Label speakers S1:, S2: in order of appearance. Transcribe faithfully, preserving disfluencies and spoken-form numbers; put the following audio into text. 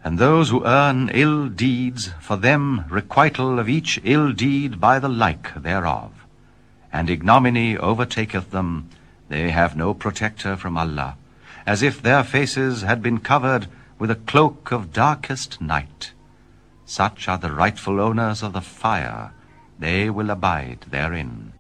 S1: And those who earn ill deeds, for them requital of each ill deed by the like thereof. And ignominy overtaketh them, they have no protector from Allah, as if their faces had been covered with a cloak of darkest night. Such are the rightful owners of the fire, they will abide therein.